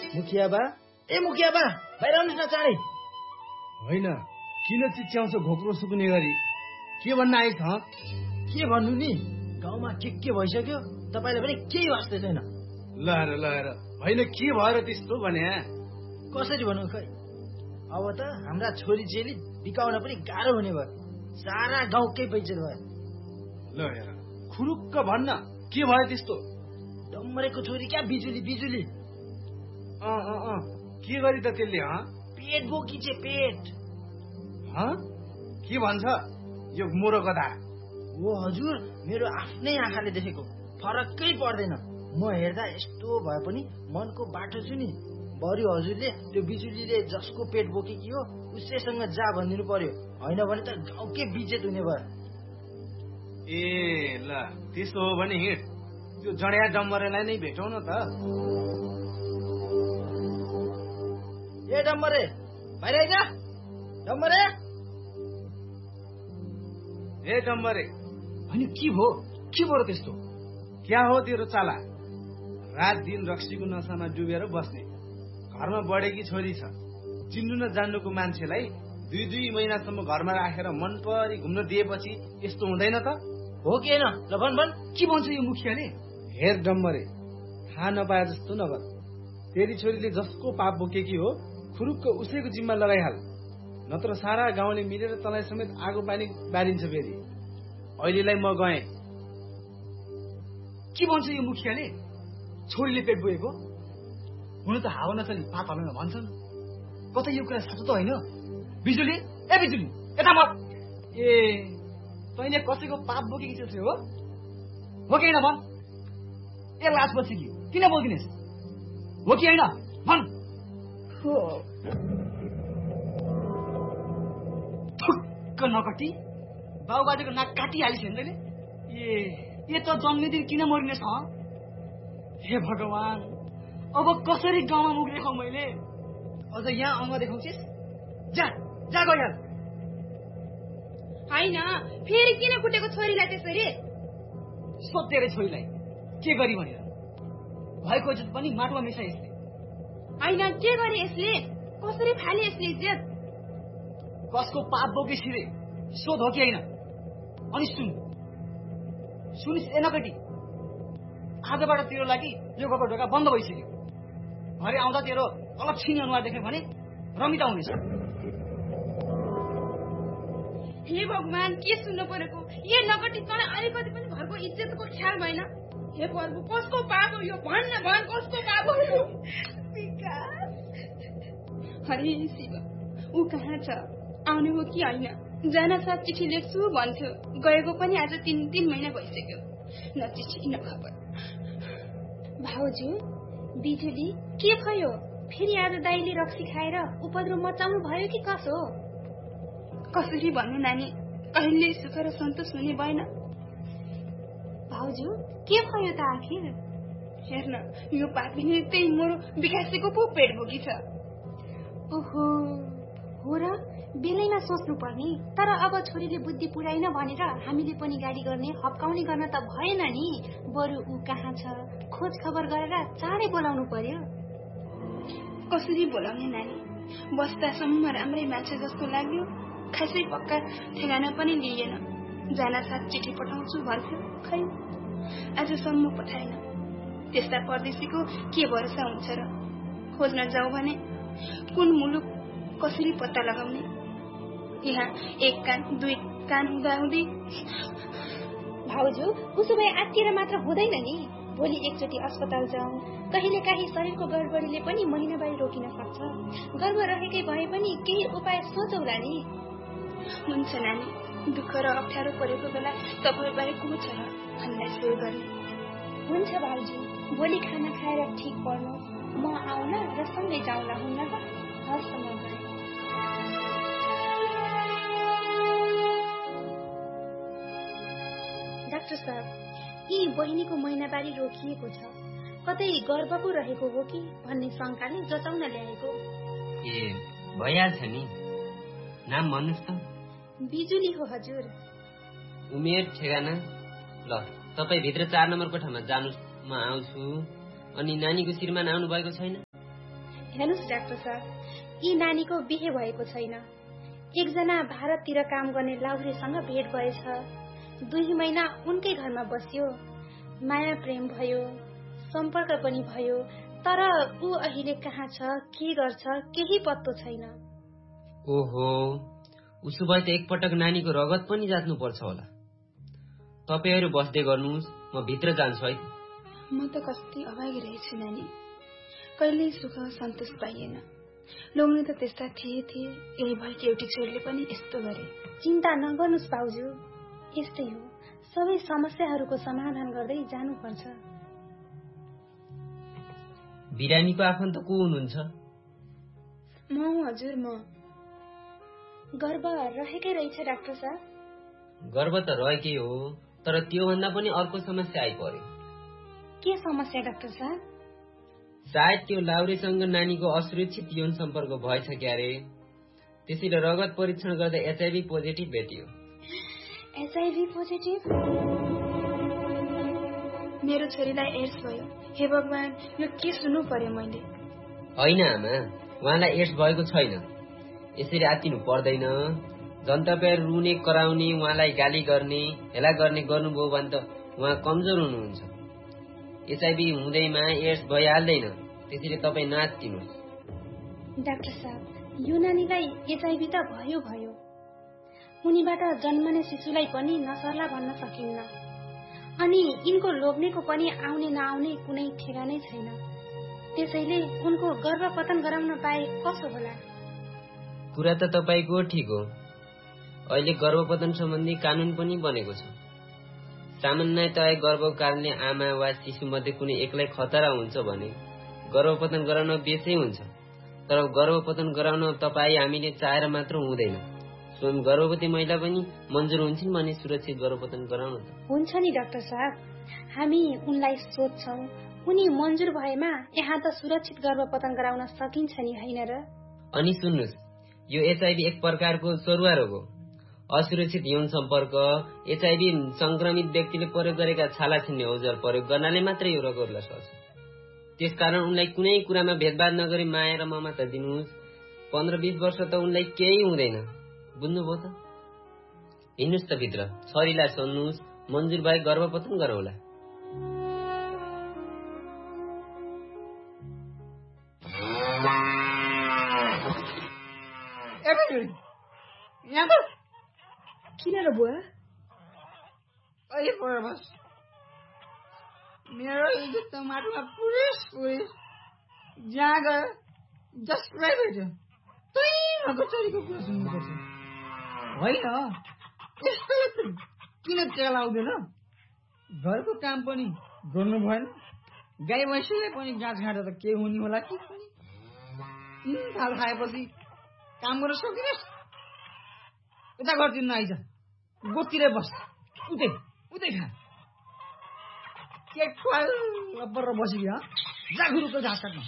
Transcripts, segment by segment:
मुखिया बा, ए मुखिया बा, बाहिर आउनुहोस् न चाँडै। होइन, किन चिच्याउँछ घोक्रो सुक्ने गरी? के भन्न आइछ? के भन्नु नि, गाउँमा के भइसक्यो, तपाईँलाई पनि केही वास्ता छैन। ल होइन, के भएर त्यस्तो भने? कसरी भनौँ खै, अब त हाम्रा छोरी चेली बिकाउन पनि गाह्रो हुने भयो। सारा गाउँकै बेइज्जत भयो। ल हेर, खुरुक्क भन्न, के भयो त्यस्तो? डम्बरेको छोरी क्या बिजुली। के गरी त त्यसले? पेट बोकी छे, पेट। के भन्छ यो मोरो गधा? हो हजुर, मेरो आफ्नै आँखाले देखेको, फरकै पर्दैन। म हेर्दा यस्तो भए पनि मनको बाटो छु नि। बरु हजुरले त्यो बिजुलीले जसको पेट बोकेकी हो उसैसँग जा भनिदिनु पर्यो, होइन भने त गाउँकै बेइज्जत हुने भयो। ए ल, त्यस्तो हो भने हिँड, त्यो जडिया डम्बरेलाई नै भेटौँ न त। ए डम्बरे, बाहिर आइज डम्बरे। ए डम्बरे, होइन के भयो र त्यस्तो? क्या हो तेरो चाला? रात दिन रक्सीको नसामा डुबेर बस्ने, घरमा बढेकी छोरी छ, चिन्नु न जान्नुको मान्छेलाई 2 महिनासम्म घरमा राखेर मन परी घुम्न दिएपछि यस्तो हुँदैन त? हो कि होइन? ल भन, के भन्छ यो मुखियाले? हेर डम्बरे, थाहा नपाए जस्तो नगर। तेरी छोरीले जसको पाप बोकेकी हो खुरुक्क उसैको जिम्मा लगाइहाल, नत्र सारा गाउँले मिलेर तँलाई समेत आगो पानी बारिन्छ फेरि। अहिलेलाई म गएँ। के भन्छ यो मुखियाले? छोरीले पेट बोकेको? हुन त हावा नचली पात हाल्न भन्छन्। कतै यो कुरा साँचो त होइन? बिजुली, ए बिजुली, यता मत। ए तैँले कसैको पाप बोकेकी जस्तो हो कि होइन भन? ए लाज पछि कि किन बोल्दिनेस्? हो कि होइन भन? थुक्क नकटी, बाबुबाजेको नाक काटिहालिस् नि तैँले। ए त जन्मेदिन किन मरिनेछ? हे भगवान, अब कसरी गाउँमा मुख देखाउँ मैले? अझ यहाँ अङ्ग देखाउँछिस्? जा गइहाल। होइन, फेरि किन कुटेको छोरीलाई त्यसरी? सोध्दै छोरीलाई के गरी भनेर? भएको इज्जत पनि माटोमा मिसाइ यसले। होइन, के गरे यसले? कसरी फाले यसले इज्जत? कसको पाप बोकेसी रे? सोध हो कि होइन? अनि सुनिस् ए नकटी, आजबाट तेरो लागि यो घरको ढोका बन्द भइसक्यो। घरे आउँदा तेरो अलक्षिणी अनुहार देख्यो भने रमिता हुनेछ। हे भगवान, के सुन्नु परेको? ए नकटी, तँलाई अलिकति पनि घरको इज्जतको ख्याल भएन? हे प्रभु, कसको पाप हो यो? भन कसको पाप हो यो? हरे शिव, ऊ कहाँ छ? आउने हो कि होइन? जान साथ चिठी लेख्छु भन्थ्यो, गएको पनि आज 3 महिना भइसक्यो, न चिठी न खबर। भाउजू, बिजुली के भयो? फेरि आज दाइले रक्सी खाएर उपद्रो मचाउनु भयो कि कसो? कसरी भन्नु नानी, कहिले सुख र सन्तोष हुने भएन। भाउजू, के भयो त आखिर? हेर्न, यो पापीले त्यही मोरो विकासेको पो पेट बोकी छ। ओहो, हो र? बेलैमा सोच्नु पर्ने। तर अब छोरीले बुद्धि पुर्याइन भनेर हामीले पनि गाडी गर्ने हप्काउने गर्न त भएन नि। बरु ऊ कहाँ छ खोज खबर गरेर चाँडै बोलाउनु पर्यो। कसरी बोलाउने नानी? बस्दासम्म राम्रै मान्छे जस्तो लाग्यो, खासै पक्का ठेगाना पनि लिएन। जान साथ चिठी पठाउँछु भन्थ्यो, खै आजसम्म पठाएन। त्यस्ता परदेशीको के भरोसा हुन्छ र? खोज्न जाऊ भने कुन मुलुक कसरी पत्ता लगाउने? यहाँ 1 कान 2 कान हुँदाहुँदै। भाउजू, उसो भए आत्तिएर मात्र हुँदैन नि। भोलि एकचोटि अस्पताल जाउँ। कहिले काहीँ शरीरको गडबडीले पनि महिनावारी रोकिन सक्छ। गर्भ रहेकै भए पनि केही उपाय सोचौला नि। हुन्छ नानी, दुःख र अप्ठ्यारो परेको बेला तपाईँ बारे को छ र हामीलाई सेवा गर्ने? हुन्छ भाउजू, भोलि खाना खाएर ठिक पर्नु। म आउला र सँगै जाउँला, हुन्न त? हस् त, म गएँ। डाक्टर साहब, यी बहिनीको महिनावारी रोकिएको छ। कतै गर्भ पो रहेको हो कि भन्ने शङ्काले जताउन ल्याएको। ए भइहाल्छ नि। नाम भन्नुहोस् त। बिजुली हो हजुर। उमेर, ठेगाना? ल, तपाईँ भित्र 4 नम्बर कोठामा जानुहोस्, म आउँछु। अनि नानीको श्रीमान आउनु भएको छैन? हेर्नुहोस् डाक्टर साहब, यी नानीको बिहे भएको छैन। एकजना भारततिर काम गर्ने लाउरेसँग भेट भएछ। 2 महिना उनकै घरमा बस्यो, माया प्रेम भयो, सम्पर्क पनि भयो, तर ऊ अहिले कहाँ छ, के गर्छ, केही पत्तो छैन। ओहो, उसो भए त एकपटक नानीको रगत पनि जाच्नु पर्छ होला। तपाईहरु बस्दै गर्नुहोस्, म भित्र जान्छु है। म त कति अभागी रहेछु नानी, कहिल्यै सुख सन्तोष पाइएन। लोग्ने त त्यस्ता थिए, यही भएकी एउटी छोरीले पनि यस्तो गरे। चिन्ता नगर्नुहोस् बाउजू, यस्तै हो, सबै समस्याहरूको समाधान गर्दै जानुपर्छ। बिरानीको आफन्त को हुनुहुन्छ? म हजुर, म। गर्भ रहेकै रहेछ डाक्टर साहब। गर्भ त रहेकै हो, तर त्योभन्दा पनि अर्को समस्या आइपर्यो। के समस्या डाक्टर साहब? सायद त्यो लाउरेसँग नानीको असुरक्षित यौन सम्पर्क भएछ क्यारे। त्यसैले रगत परीक्षण गर्दा HIV पोजिटिभ भेटियो। HIV positive? मेरो छोरीलाई एड्स भयो। हे भगवान, यो के सुन्नु पर्यो मैले? होइन आमा, उहाँलाई एड्स भएको छैन। यसरी आत्तिनु पर्दैन। जनतापेर रुने कराउने, उहाँलाई गाली गर्ने, हेला गर्ने गर्नुभयो भने त उहाँ कमजोर हुनुहुन्छ। HIV हुँदैमा एड्स भइहाल्दैन, त्यसैले तपाईँ नआत्तिनुहोस्। डाक्टर साहब, यो नानीलाई HIV त भयो, उनीबाट जन्मने शिशुलाई पनि नसर्ला भन्न सकिन्न। अनि यिनको लोग्नेको पनि आउने नआउने कुनै ठेगानै छैन। त्यसैले उनको गर्भपतन गराउन पाए कसो होला? कुरा त तपाईको ठिक हो। अहिले गर्भपतन सम्बन्धी कानून पनि बनेको छ। सामान्यतया गर्भको कारणले आमा वा शिशु मध्ये कुनै एकलाई खतरा हुन्छ भने गर्भपतन गराउन बेसै हुन्छ। तर गर्भपतन गराउन तपाईँ हामीले चाहेर मात्र हुँदैन। स्वयं गर्भवती महिला पनि मन्जुर हुन्छन् भने सुरक्षित गर्भपतन गराउन त हुन्छ नि डाक्टर साहब, हामी उनलाई सोध्छौं। उनी मन्जुर भएमा यहाँ त सुरक्षित गर्भपतन गराउन सकिन्छ नि, हैन र? अनि सुन्नुस्, यो HIV एक प्रकारको सरुवा रोग हो। असुरक्षित यौन सम्पर्क, HIV संक्रमित व्यक्तिले प्रयोग गरेका छाला छिन्ने औजार प्रयोग गर्नाले मात्रै यो रोग होला सक्छ। त्यसकारण उनलाई कुनै कुरामा भेदभाद नगरी माया र ममता दिनुहोस्। 15-20 वर्ष त उनलाई केही हुँदैन, बुझ्नुभयो त? हिँड्नुहोस् त भित्र, छोरीलाई सोध्नुहोस्, मन्जुर भए गर्भपतन गरौला। किन र बुवा? अहिले पढ बस। मेरो इज्जत त माटोमा पुलिस जहाँ गयो जसलाई भेट्यो त्यही भएको छोरीको कुरा सुन्नुपर्छ। होइन, यस्तो किन टेला आउँदैन? घरको काम पनि गर्नु भएन, गाई भैँसीलाई पनि गाँठ घाँटा त के हुने होला कि? 3 थाल खाएपछि काम गर्न सकिनस्? उता घरतिर नआइज, गोठतिरै बस, उतै खा। के ख्वाल लब्बर बसिदियो, जागुरुको घाँस काट्न।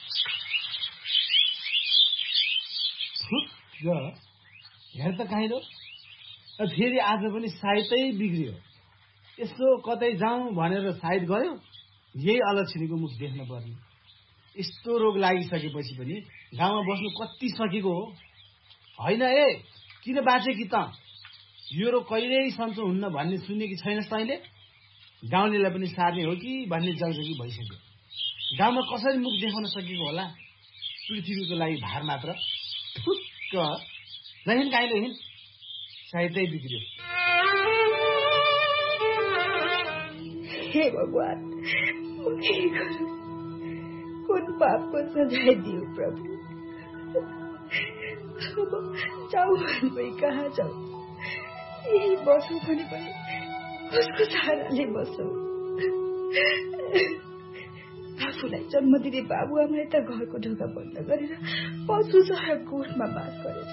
हेर त काहीँ फेरि आज पनि साइतै बिग्रियो। यसो कतै जाउँ भनेर साइड गयो, यही अलक्षणीको मुख देख्न पर्ने। यस्तो रोग लागिसकेपछि पनि गाउँमा बस्नु कति सकेको हो। होइन किन बाँचे कि त? यो रोग कहिल्यै सन्चो हुन्न भन्ने सुने कि छैनस् तैँले? गाउँलेलाई पनि सार्ने हो कि भन्ने जगजगी भइसक्यो। गाउँमा कसरी मुख देखाउन सकेको होला? पृथ्वीको लागि भार मात्र। ठुक्क लहिन काहीँ लहिन, सायदै बिग्रियो। हे भगवान, कुन पापको सजाय दियो प्रभु? जाऊ भने कहाँ जाऊ? यही बसौँ भने पनि कसको सहाराले बसौँ? आफूलाई जन्म दिने बाबुआमाले त घरको ढोका बन्द गरेर पशु सह गोठमा बास गरेछ।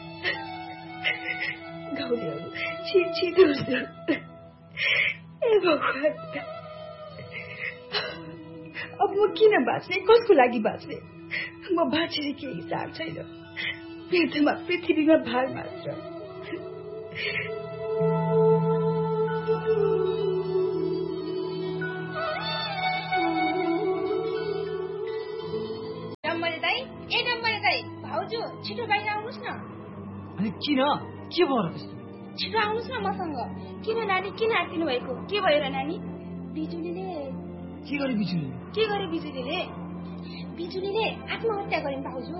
गाउँलेहरू छिट ए भगवान, अब म किन बाँच्ने? कसको लागि बाँच्ने? म बाँचेर केही सार छैन, वृद्धमा पृथ्वीमा भार मात्र। डम्बरे दाइ ए डम्बरे दाइ भाउजू छिटो बाहिर आउनुहोस् न। अनि किन के भयो र त्यस्तो? छिटो आउनुहोस् न मसँग। किन नानी किन आत्तिनु भएको? के भयो र नानी? बिजुलीले के गरे बिजुलीले? के गरे बिजुलीले? बिजुलीले आत्महत्या गरिन् भाउजू।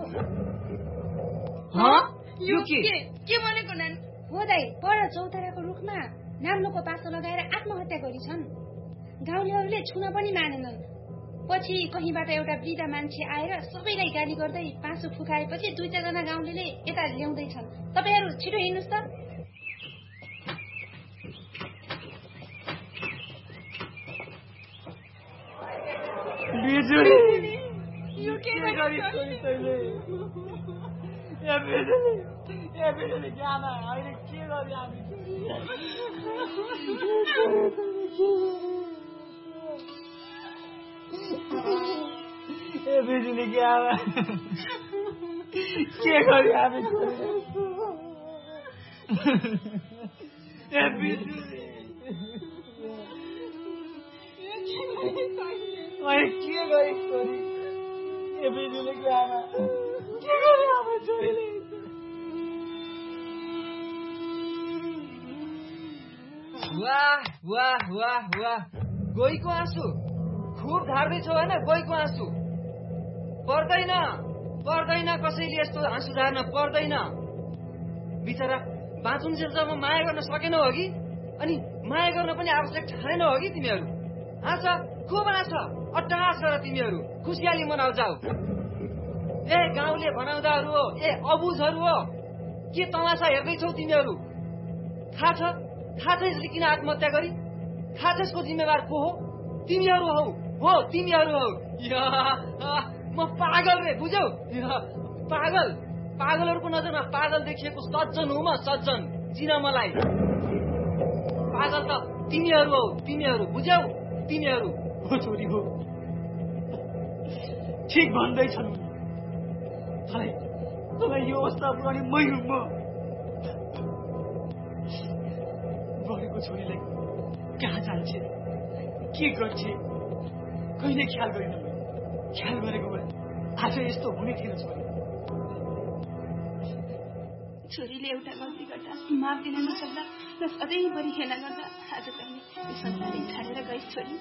यो के भनेको नानी? हो दाइ, पर चौताराको रुखमा नाम्लोको पासो लगाएर आत्महत्या गरिछन्। गाउँलेहरूले छुन पनि मानेनन्। पछि कहीँबाट एउटा वृद्ध मान्छे आएर सबैलाई गाली गर्दै पासो फुकाएपछि 2-4 जना गाउँलेले यता ल्याउँदैछन्। तपाईहरू छिटो हिँड्नुहोस् त। बिजुली यो के गरिस् तैले? ए बिजुली जाना अहिले के गरे हामी? ए बिजुली के आमा के गरे हामी? ए बिजुली अहिले के गरिस् छोरी? ए बिजुली के आमा के गरे हाम्रो छोरीले? वाह वाह वाह वाह, गोहीको आँसु खुब धार्दैछौ होइन? गोहीको आँसु पर्दैन पर्दैन, कसैले यस्तो आँसु झार्न पर्दैन। बिचरा बाँचुन्जेलसम्म माया गर्न सकेनौ अघि, अनि माया गर्न पनि आवश्यक ठानेनौ अघि तिमीहरू। हाँस खुब हाँस, अट्टहास गर तिमीहरू, खुसियाली मनाउ जाऊ। ए गाउँले भनाउँदाहरू हो, ए अबुझहरू हो, के तमासा हेर्दैछौ तिमीहरू? थाहा छ यसले किन आत्महत्या गरी? थाहा छ यसको जिम्मेवार को हो? तिमीहरू हो तिमीहरू हौ। म पागल रे, बुझ्यौ? पागलहरूको नजरमा पागल देखिएको सज्जन हो म, सज्जन। चिन मलाई। पागल त तिमीहरू बुझ्यौ? तिमीहरू हो छोरी हो, ठिक भन्दैछन्। तँलाई यो अवस्था पुऱ्याउने मै हुँ म। गरेको छोरीलाई कहाँ जान्छे, के गर्छे कहिले ख्याल गरिन। ख्याल गरेको भए आज यस्तो हुने थिएन छोरी। छोरीले एउटा गल्ती गर्दा माफ दिन नसक्दा र सधैँभरि हेला गर्दा आज कहिले यो संसारै छाडेर गइस् छोरी।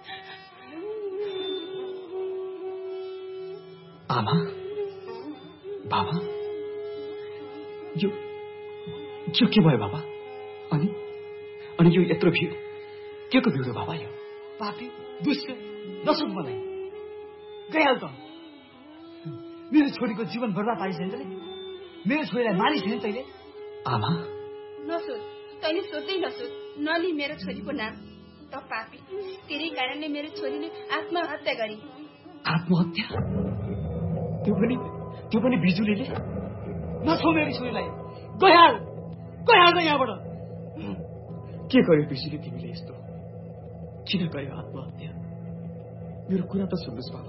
आमा बाबा यो के भयो बाबा? अनि यो यत्रो भिड के को भिड हो बाबा? यो पापी दुष्ट नसुन मलाई। गइहाल त। मेरो छोरीको जीवन बर्बाद पारिसकेन तैँले? मेरो छोरीलाई मारिसकेन तैँले? आमा नसोच, तैँले सोध्दै नसोच, नलि मेरो छोरीको नाम। त पापी, तेरै कारणले मेरो छोरीले आत्महत्या गरी। आत्महत्या? त्यो पनि बिजुलीले? नछो मेरो छोरीलाई। गइहाल त यहाँबाट। के गर्यो बिजुली तिमीले यस्तो? किन गर्यो आत्महत्या? मेरो कुरा त सुन्नुहोस् बाबा।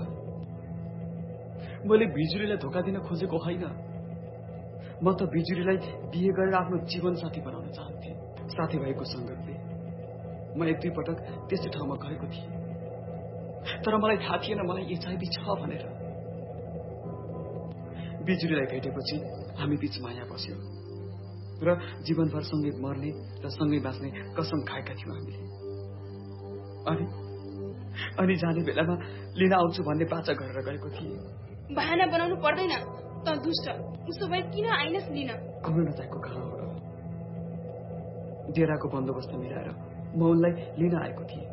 मैले बिजुलीलाई धोका दिन खोजेको होइन। म त बिजुलीलाई बिहे गरेर आफ्नो जीवन साथी बनाउन चाहन्थे। साथीभाइको सङ्गतले म 1-2 पटक त्यसै ठाउँमा गएको थिएँ, तर मलाई थाहा थिएन मलाई HIV छ भनेर। बिजुलीलाई भेटेपछि हामी बीच माया बस्यो र जीवनभर सँगै मर्ने र सँगै बाँच्ने कसम खाएका थियौँ हामीले। अनि जाने बेलामा लिन आउँछु भन्ने बाचा गरेर गएको थिएँ। बहाना बनाउनु पर्दैन, त दुष्ट। उसो भए किन आइनस् लिन? आउन नचाहेको कहाँ हो र? डेराको बन्दोबस्त मिलाएर म उनलाई लिन आएको थिएँ।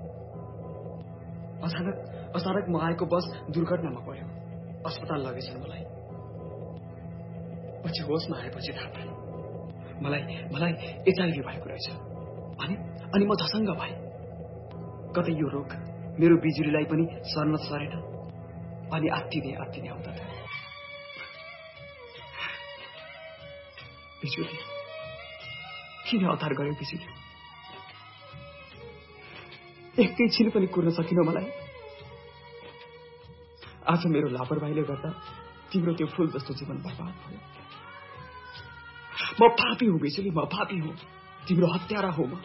अचानक म आएको बस दुर्घटनामा पर्यो। अस्पताल लगेछन् मलाई। पछि होसमा आएपछि थाहा पाएँ मलाई HIV भएको रहेछ। अनि म झसङ्ग भएँ। कतै यो रोग मेरो बिजुलीलाई पनि सर्न सरेन। अनि आत्तिने आउँदा बिजुली किन अतार गर्यो बिजुली? एकैछिन पनि कुर्न सकिन मलाई। आज मेरो लापरवाहीले गर्दा तिम्रो त्यो फूल जस्तो जीवन बर्बाद भयो। म पापी हुँ बिजुली, म पापी हुँ। तिम्रो हत्यारा हो म।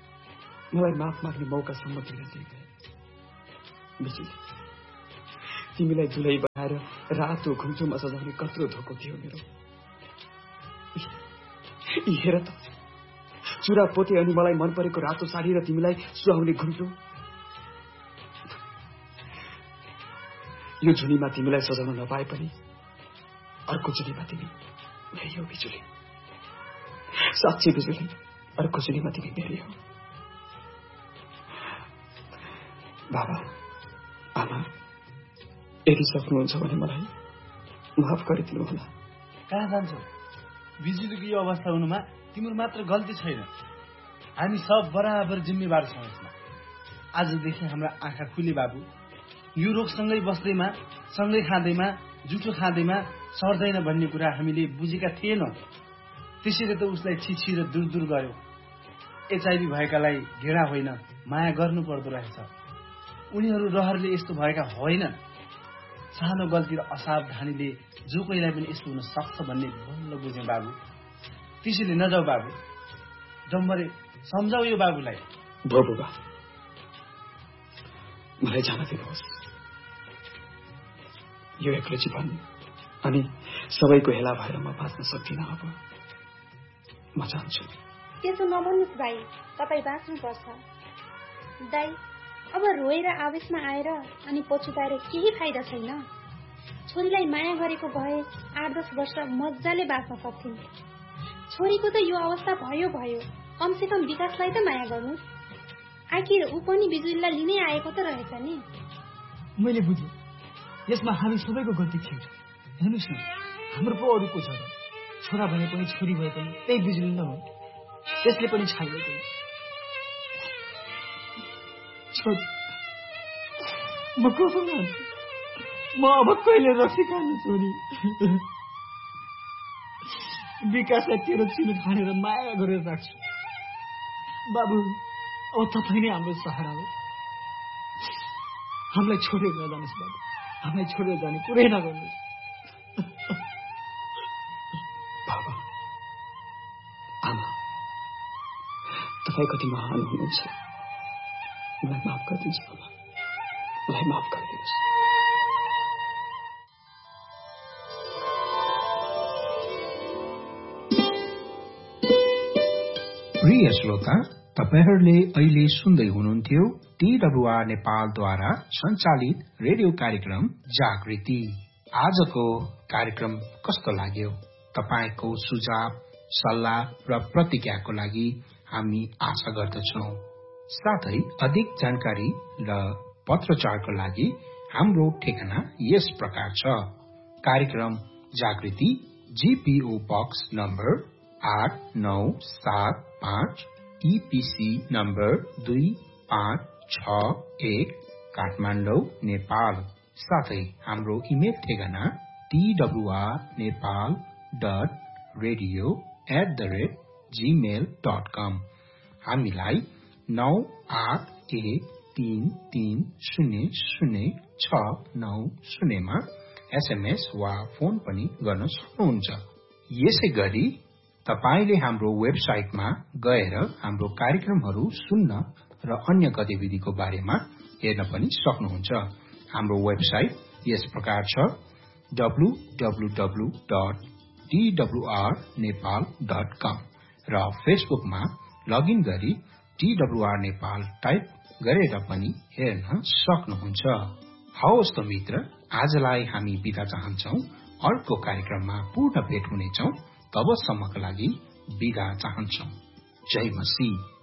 मलाई माफ माग्ने मौकासम्म दिन दिए बिजुली। तिमीलाई दुलै बनाएर रातो घुम्चोमा सजाउने कत्रो धोको थियो मेरो। हेर त, चुरा पोते अनि मलाई मन परेको रातो साडी र तिमीलाई सुहाउने घुम्चो। यो झुलीमा तिमीलाई सजाउन नपाए पनि अर्को झुलीमा तिमी मेरी हो बिजुली। साँच्चै बिजुली, अर्को झुलीमा तिमी मेरी हो। बाबा, आमा, यदि सक्नुहुन्छ भने मलाई माफ गरिदिनु होला। कहाँ जान्छौ? बिजुलीको यो अवस्था हुनुमा तिम्रो मात्र गल्ती छैन, हामी सब बराबर जिम्मेवार छौँ यसमा। आजदेखि हाम्रा आँखा खुले बाबु। यो रोगसँगै बस्दैमा, सँगै खाँदैमा, जुठो खाँदैमा सर्दैन भन्ने कुरा हामीले बुझेका थिएनौँ। त्यसैले त उसलाई छिछि र दूर दूर गयो। एचआईभी भएकालाई घृणा होइन, माया गर्नु पर्दो रहेछ। उनीहरू रहरले यस्तो भएका होइनन्। सानो गल्ती र असावधानीले जो कोहीलाई पनि यस्तो हुन सक्छ भन्ने बल्ल बुझ्यौँ बाबु। त्यसैले नजाऊ बाबु, डम्बरे सम्झाऊ यो बाबुलाई। भो बुबा, मलाई जान दिनुहोस्। यो एक्लो जीवन अनि सबैको हेला भएर म बाँच्न सक्दिनँ। अब म जान्छु। त्यसो नभन्नुहोस् भाइ, तपाईँ बाँच्नुपर्छ। दाइ, अब रोएर आवेशमा आएर अनि पछुताएर केही फाइदा छैन। छोरीलाई माया गरेको भए 8-10 वर्ष मजाले बाँच्न सक्थिन्। छोरीको त यो अवस्था भयो, कमसे कम विकासलाई त माया गर्नुहोस्। आखिर ऊ पनि बिजुलीलाई लिनै आएको त रहेछ नि। मैले बुझेँ, यसमा हामी सबैको गल्ती थियो। हेर्नुहोस् न, हाम्रो पो अरूको छ। छोरा भने पनि छोरी भए पनि त्यही बिजुली न हो, त्यसले पनि छाड्यो। म कसम खान्छु, म अब कहिले रक्सी खानु छोरी। विकासलाई तेरो चिनो खानेर माया गरेर राख्छु। बाबु, अब तपाईँ नै हाम्रो सहारा हो। हामीलाई छोडेर नजानुहोस् बाबु, हामीलाई छोडेर जाने कुरै नगर्नुहोस्। बाबा, आमा, तपाईँ कति महान हुनुहुन्छ। मलाई माफ गरिदिनुहोस् बाबा, मलाई माफ गरिदिनुहोस्। प्रिय श्रोता, तपाईहरूले अहिले सुन्दै हुनुहुन्थ्यो TWR नेपालद्वारा सञ्चालित रेडियो कार्यक्रम जागृति। आजको कार्यक्रम कस्तो लाग्यो? तपाईको सुझाव, सल्लाह र प्रतिक्रियाको लागि हामी आशा गर्दछौं। साथै अधिक जानकारी र पत्रचारको लागि हाम्रो ठेगाना यस प्रकार छ। कार्यक्रम जागृति, GPO box number 8975, EPC number 2561, Kathmandu, Nepal. साथै हाम्रो इमेल ठेगाना twr.radio@gmail.com। हामीलाई 9813300690 मा SMS वा फोन पनि गर्न सक्नुहुन्छ। यसै गरी तपाईले हाम्रो वेबसाइटमा गएर हाम्रो कार्यक्रमहरू सुन्न र अन्य गतिविधिको बारेमा हेर्न पनि सक्नुहुन्छ। हाम्रो वेबसाइट यस प्रकार छ: www.twrnepal.com र फेसबुकमा लगइन गरी TWR नेपाल टाइप गरेर पनि हेर्न सक्नुहुन्छ। हवस् त मित्र, आजलाई हामी बिदा चाहन्छौं। अर्को कार्यक्रममा पुनः भेट हुनेछौं। तबसम्मका लागि बिदा चाहन्छौं। जय मसीह।